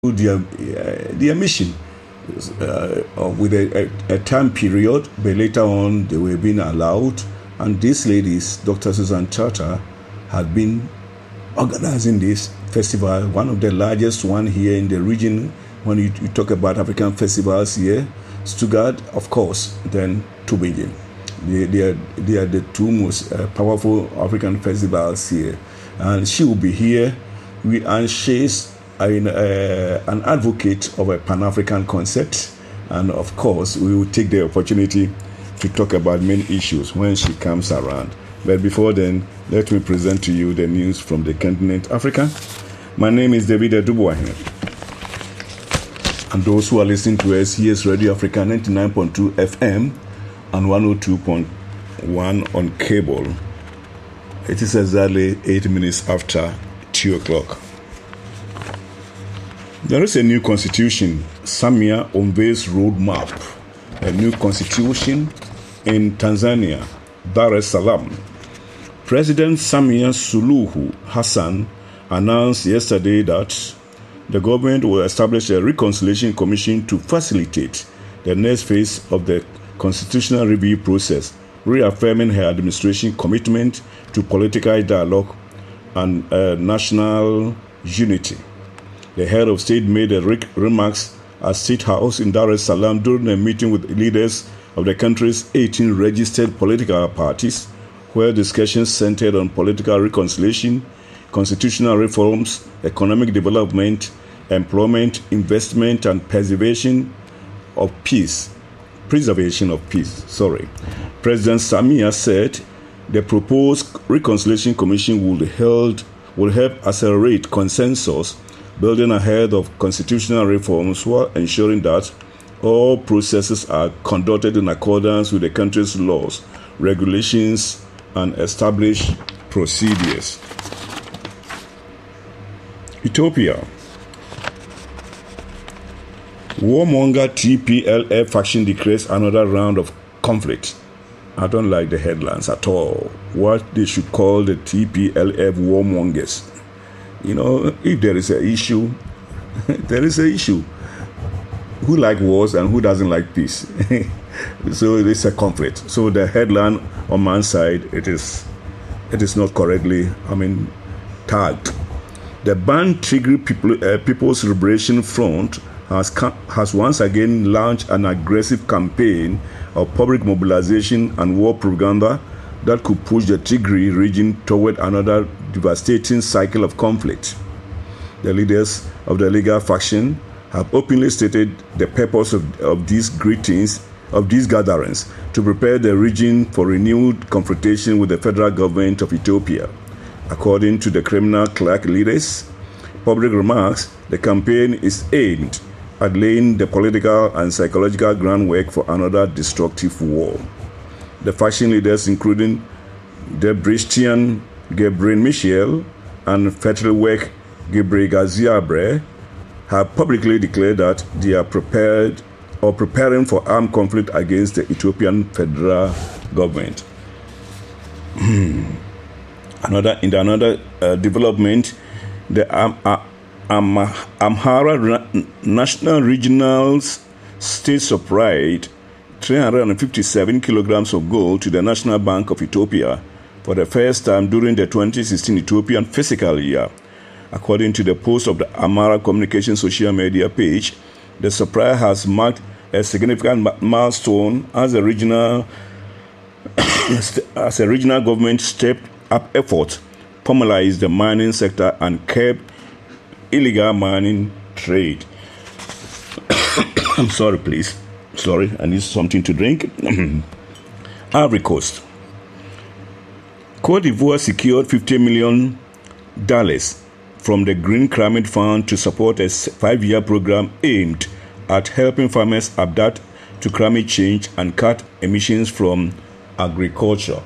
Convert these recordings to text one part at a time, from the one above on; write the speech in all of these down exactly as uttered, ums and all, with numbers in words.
their, uh, their mission uh, with a, a, a time period, but later on they were being allowed. And these ladies, Doctor Susan Charter, had been organizing this festival, one of the largest one here in the region. When you, you talk about African festivals here, Stuttgart, of course, then Tübingen. They, they, are, they are the two most uh, powerful African festivals here. And she will be here. We, and she's an, uh, an advocate of a Pan-African concept. And of course, we will take the opportunity to talk about many issues when she comes around. But before then, let me present to you the news from the continent Africa. My name is David Adubuahin. And those who are listening to us, here's Radio Africa ninety-nine point two F M and one oh two point one on cable. It is exactly eight minutes after two o'clock. There is a new constitution. Samia unveils roadmap. A new constitution in Tanzania, Dar es Salaam. President Samia Suluhu Hassan announced yesterday that the government will establish a reconciliation commission to facilitate the next phase of the constitutional review process, reaffirming her administration's commitment to political dialogue and uh, national unity. The head of state made the remarks at State House in Dar es Salaam during a meeting with leaders of the country's eighteen registered political parties, where discussions centered on political reconciliation, constitutional reforms, economic development, employment, investment, and preservation of peace. Preservation of peace, sorry. President Samia said the proposed Reconciliation Commission will, held, will help accelerate consensus, building ahead of constitutional reforms while ensuring that all processes are conducted in accordance with the country's laws, regulations, and established procedures. Ethiopia. Warmonger T P L F faction declares another round of conflict. I don't like the headlines at all. What they should call the T P L F warmongers. You know, if there is an issue, there is an issue. Who like wars and who doesn't like peace? So it's a conflict. So the headline on one side, it is, it is not correctly, I mean, tagged. The banned Tigray People, uh, People's Liberation Front has has once again launched an aggressive campaign of public mobilization and war propaganda that could push the Tigray region toward another devastating cycle of conflict. The leaders of the legal faction have openly stated the purpose of, of these greetings, of these gatherings, to prepare the region for renewed confrontation with the federal government of Ethiopia. According to the criminal clerk leaders' public remarks, the campaign is aimed at laying the political and psychological groundwork for another destructive war. The faction leaders, including Debretsion Gebremichael and Fethelwerk Gebregaziabre, have publicly declared that they are prepared or preparing for armed conflict against the Ethiopian federal government. another in another uh, development, the um, uh, um, Amhara National Regional State supplied three hundred fifty-seven kilograms of gold to the National Bank of Ethiopia for the first time during the twenty sixteen Ethiopian fiscal year. According to the post of the Amhara Communication social media page, the supply has marked a significant milestone as a regional as a regional government stepped up efforts, formalized the mining sector, and kept illegal mining trade. I'm sorry, please. Sorry, I need something to drink. Ivory Coast. Cote d'Ivoire secured fifty million dollars from the Green Climate Fund to support a five-year program aimed at helping farmers adapt to climate change and cut emissions from agriculture.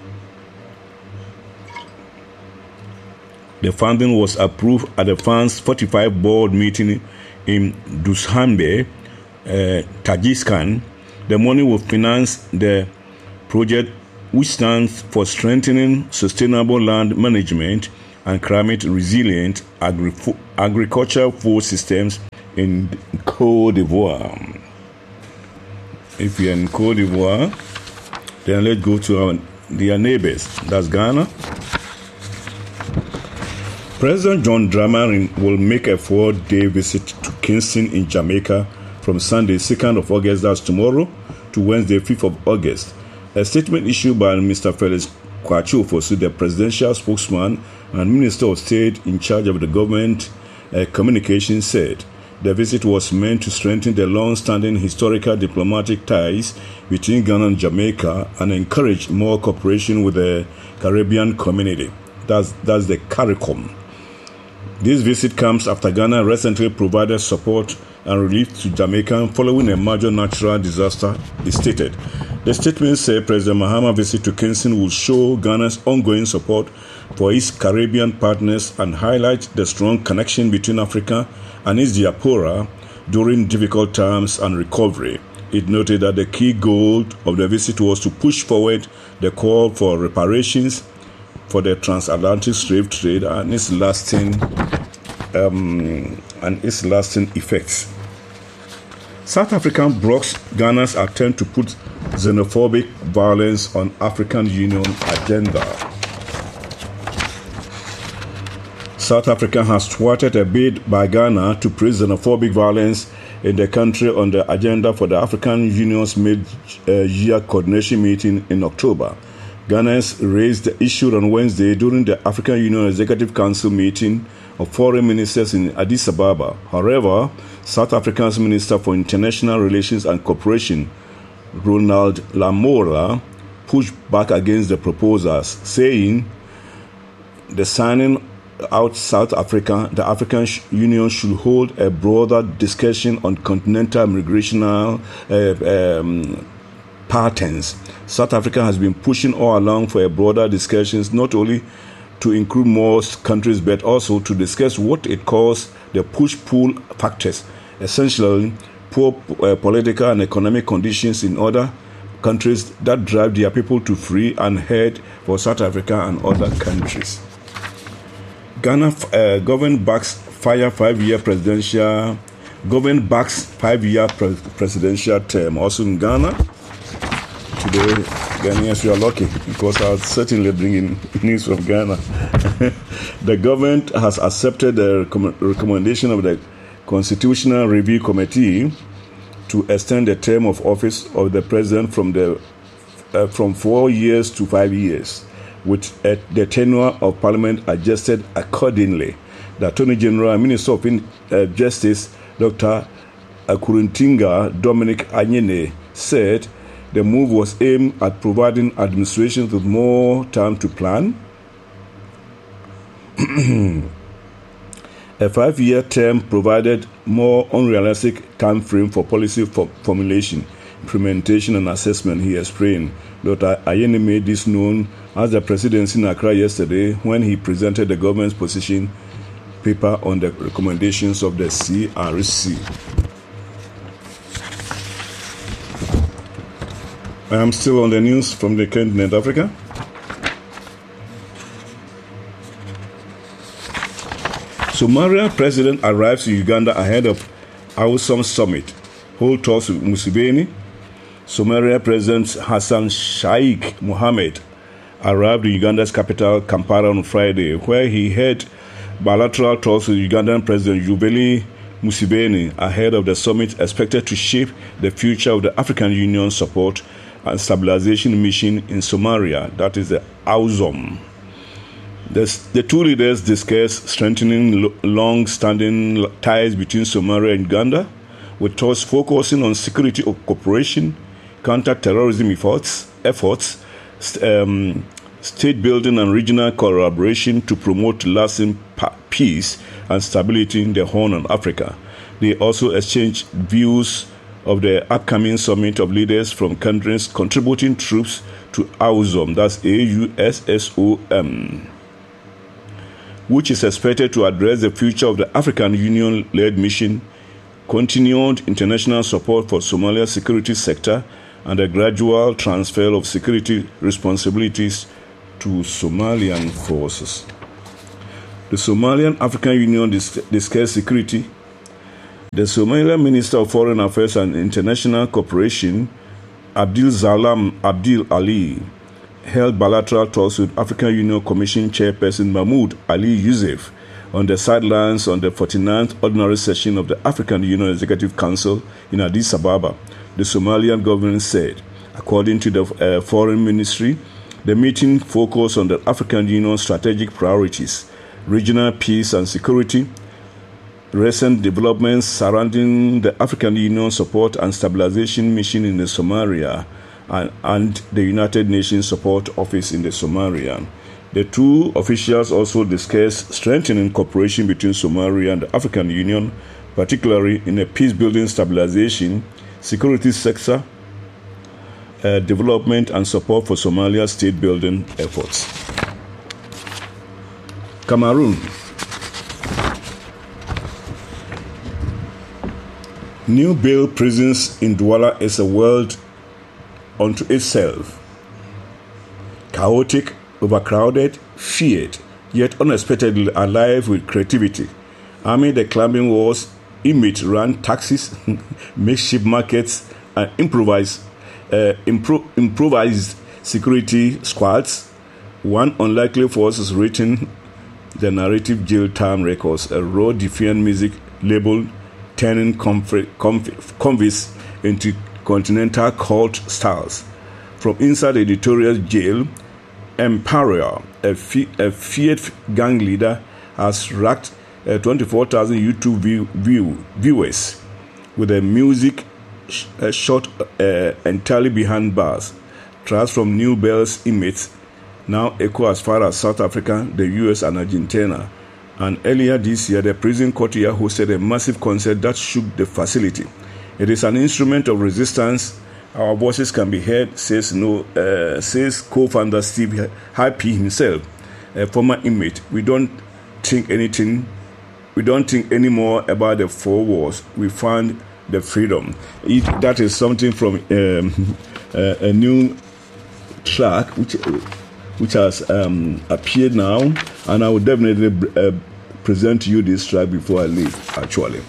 The funding was approved at the fund's forty-five board meeting in Dushanbe, uh, Tajikistan. The money will finance the project, which stands for Strengthening Sustainable Land Management and climate-resilient agri- agricultural food systems in Côte d'Ivoire. If you're in Côte d'Ivoire, then let's go to our, their neighbors. That's Ghana. President John Dramani will make a four-day visit to Kingston in Jamaica from Sunday, second of August, that's tomorrow, to Wednesday, fifth of August. A statement issued by Mister Felix Kwachu Ofosu, the presidential spokesman and Minister of State in charge of the government uh, communications, said the visit was meant to strengthen the long-standing historical diplomatic ties between Ghana and Jamaica and encourage more cooperation with the Caribbean community. That's, that's the CARICOM. This visit comes after Ghana recently provided support and relief to Jamaica following a major natural disaster, it stated. The statement said President Mahama's visit to Kingston will show Ghana's ongoing support for its Caribbean partners and highlight the strong connection between Africa and its diaspora during difficult times and recovery. It noted that the key goal of the visit was to push forward the call for reparations for the transatlantic slave trade and its lasting um, and its lasting effects. South Africa blocks Ghana's attempt to put xenophobic violence on African Union agenda. South Africa has thwarted a bid by Ghana to place xenophobic violence in the country on the agenda for the African Union's mid-year coordination meeting in October. Ghanaians raised the issue on Wednesday during the African Union Executive Council meeting of foreign ministers in Addis Ababa. However, South Africa's Minister for International Relations and Cooperation, Ronald Lamola, pushed back against the proposals, saying the signing out South Africa, the African Union should hold a broader discussion on continental migrational uh, um, patterns. South Africa has been pushing all along for a broader discussions, not only to include more countries, but also to discuss what it calls the push-pull factors, essentially poor uh, political and economic conditions in other countries that drive their people to flee and head for South Africa and other countries. Ghana uh, government backs fire five-year presidential government backs five-year pre- presidential term. Also in Ghana today, Ghanaians, you are lucky because I'll certainly bring in news from Ghana. The government has accepted the recomm- recommendation of the Constitutional Review Committee to extend the term of office of the president from the uh, from four years to five years. With uh, the tenure of Parliament adjusted accordingly. The Attorney General and Minister of uh, Justice, Doctor Akuruntinga Dominic Anyene, said the move was aimed at providing administrations with more time to plan. A five-year term provided more unrealistic time frame for policy for formulation, implementation and assessment, he explained. Doctor Ayeni made this known as the presidency in Accra yesterday when he presented the government's position paper on the recommendations of the C R C. I am still on the news from the continent Africa. Somalia president arrives in Uganda ahead of AUSOM summit. Hold talks with Museveni. Somalia President Hassan Sheikh Mohammed arrived in Uganda's capital, Kampala, on Friday, where he had bilateral talks with Ugandan President Yoweri Museveni ahead of the summit expected to shape the future of the African Union support and stabilization mission in Somalia, that is the AUSOM. The, the two leaders discussed strengthening lo- long-standing ties between Somalia and Uganda, with talks focusing on security cooperation, counter-terrorism efforts, efforts um, state building and regional collaboration to promote lasting pa- peace and stability in the Horn of Africa. They also exchanged views of the upcoming summit of leaders from countries contributing troops to AUSOM, that's A U S S O M, which is expected to address the future of the African Union-led mission, continued international support for Somalia's security sector, and a gradual transfer of security responsibilities to Somalian forces. The Somalian African Union dis- discussed security. The Somalian Minister of Foreign Affairs and International Cooperation, Abdul Salam Abdul Ali, held bilateral talks with African Union Commission Chairperson Mahmoud Ali Youssef on the sidelines on the forty-ninth Ordinary Session of the African Union Executive Council in Addis Ababa, the Somalian government said. According to the uh, Foreign Ministry, the meeting focused on the African Union's strategic priorities, regional peace and security, recent developments surrounding the African Union support and stabilization mission in the Somalia, and, and the United Nations Support Office in the Somalia. The two officials also discussed strengthening cooperation between Somalia and the African Union, particularly in the peace-building, stabilization, security sector, uh, development and support for Somalia's state-building efforts. Cameroon. New Bail prisons in Douala is a world unto itself. Chaotic, overcrowded, feared, yet unexpectedly alive with creativity. Amid the climbing walls, inmates ran taxis, makeshift markets, and improvised, uh, impro- improvised security squads. One unlikely force is written the narrative jail time records, a raw defiant music labeled turning convicts into continental cult stars. From inside the editorial jail, Emporia, a, fi- a Fiat gang leader, has racked uh, twenty-four thousand YouTube view- view- viewers with a music sh- uh, shot uh, entirely behind bars. Tracks from New Bail's inmates now echo as far as South Africa, the U S, and Argentina. And earlier this year, the prison courtyard hosted a massive concert that shook the facility. It is an instrument of resistance. Our voices can be heard, says no, uh, says co-founder Steve Happy himself, a former inmate. We don't think anything, we don't think anymore about the four walls. We found the freedom. It, that is something from um, uh, a new track which which has um, appeared now, and I will definitely uh, present to you this track before I leave. Actually.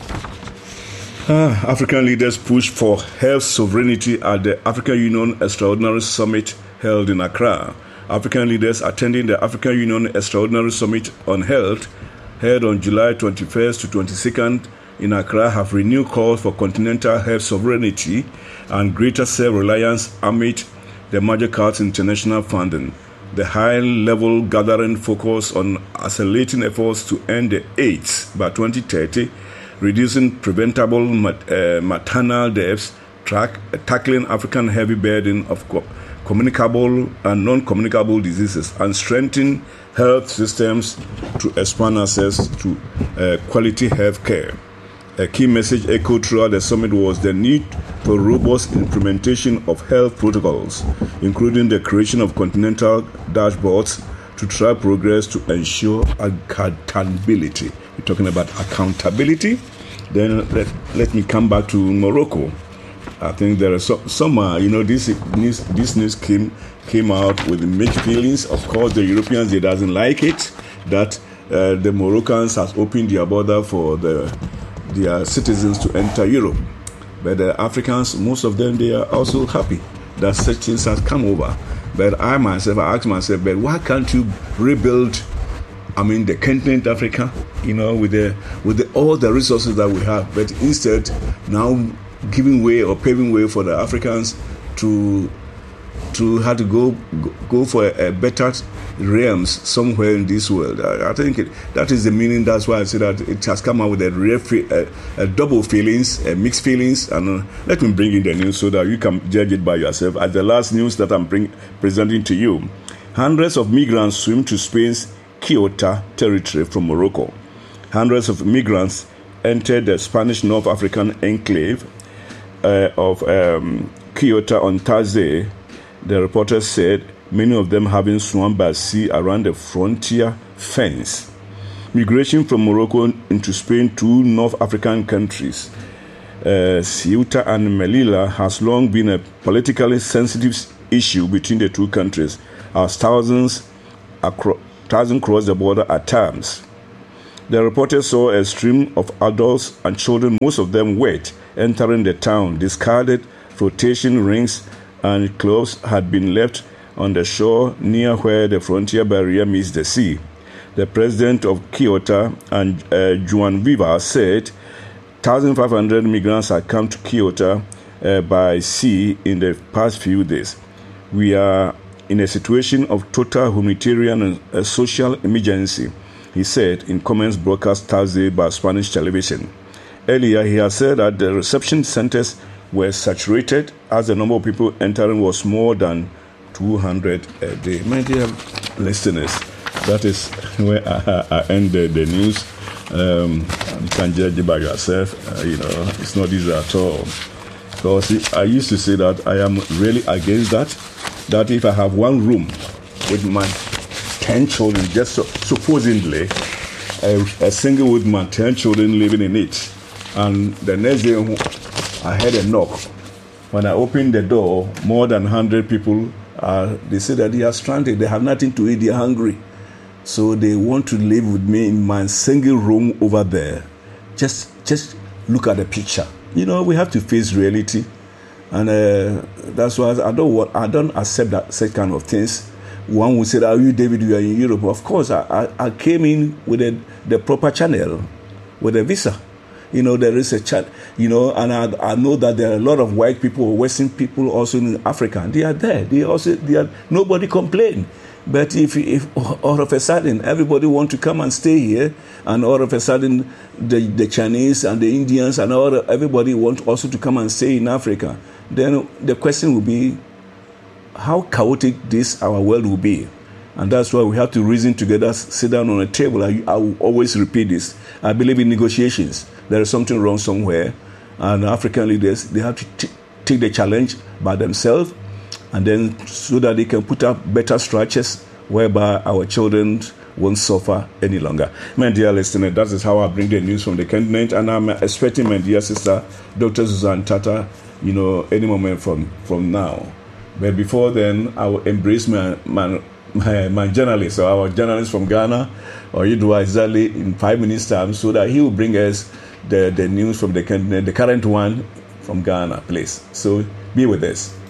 Ah, African leaders push for health sovereignty at the African Union Extraordinary Summit held in Accra. African leaders attending the African Union Extraordinary Summit on Health held on July twenty-first to twenty-second in Accra have renewed calls for continental health sovereignty and greater self-reliance amid the Major Cards International funding. The high-level gathering focused on accelerating efforts to end the AIDS by twenty thirty, reducing preventable mat- uh, maternal deaths, track, uh, tackling African heavy burden of co- communicable and non-communicable diseases, and strengthening health systems to expand access to uh, quality health care. A key message echoed throughout the summit was the need for robust implementation of health protocols, including the creation of continental dashboards to track progress to ensure accountability. We're talking about accountability. Then let, let me come back to Morocco. I think there are some, some uh, you know, this news, this news came came out with mixed feelings. Of course, the Europeans, they doesn't like it that uh, the Moroccans has opened their border for the their citizens to enter Europe. But the Africans, most of them, they are also happy that such things have come over. But I myself, I ask myself, but why can't you rebuild, I mean, the continent Africa, you know, with the with the, all the resources that we have, but instead now giving way or paving way for the Africans to to have to go go for a, a better realms somewhere in this world. I, I think it, that is the meaning. That's why I say that it has come out with a, real, a, a double feelings, a mixed feelings. And uh, let me bring in the news so that you can judge it by yourself. As the last news that I'm bring, presenting to you, hundreds of migrants swim to Spain's Ceuta territory from Morocco. Hundreds of migrants entered the Spanish North African enclave uh, of um, Ceuta on Thursday. The reporters said many of them having swum by sea around the frontier fence. Migration from Morocco into Spain, two North African countries, uh, Ceuta and Melilla, has long been a politically sensitive issue between the two countries, as thousands acro- thousands crossed the border at times. The reporters saw a stream of adults and children, most of them wet, entering the town. Discarded flotation rings and clothes had been left on the shore near where the frontier barrier meets the sea. The president of Kyoto, and uh, Juan Viva, said one thousand five hundred migrants had come to Kyoto uh, by sea in the past few days. We are in a situation of total humanitarian and uh, social emergency, he said in comments broadcast Thursday by Spanish television. Earlier, he had said that the reception centers were saturated as the number of people entering was more than two hundred a day. My dear listeners, that is where I, I ended the news. Um, you can judge it by yourself. Uh, you know, it's not easy at all. Because I used to say that I am really against that. That if I have one room with my ten children, just so, supposedly a, a single with my ten children living in it, and the next day I had a knock. When I opened the door, more than one hundred people, uh, they say that they are stranded. They have nothing to eat. They are hungry. So they want to live with me in my single room over there. Just just look at the picture. You know, we have to face reality. And uh, that's why I don't want, I don't accept that such kind of things. One would say, "Are you David? You are in Europe." Of course, I, I, I came in with a, the proper channel, with a visa. You know, there is a chat, you know, and I, I know that there are a lot of white people, Western people also in Africa, and they are there. They also, they are, nobody complain. But if, if all of a sudden everybody want to come and stay here, and all of a sudden the, the Chinese and the Indians and all everybody want also to come and stay in Africa, then the question will be how chaotic this our world will be. And that's why we have to reason together, sit down on a table. I, I will always repeat this. I believe in negotiations. There is something wrong somewhere, and African leaders, they have to t- take the challenge by themselves, and then so that they can put up better structures whereby our children won't suffer any longer. My dear listener, that is how I bring the news from the continent, and I'm expecting my dear sister, Doctor Susan Tata, you know, any moment from, from now. But before then, I will embrace my my, my, my journalist, or our journalist from Ghana, or Yudua Zali, in five minutes' time, so that he will bring us the, the news from the continent, the current one from Ghana, please. So be with us.